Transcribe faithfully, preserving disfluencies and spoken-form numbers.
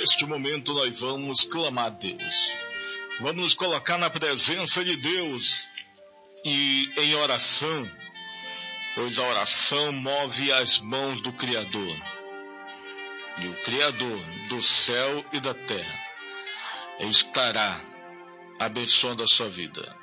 neste momento nós vamos clamar a Deus. Vamos nos colocar na presença de Deus e em oração, pois a oração move as mãos do Criador. E o Criador do céu e da terra estará abençoando a sua vida.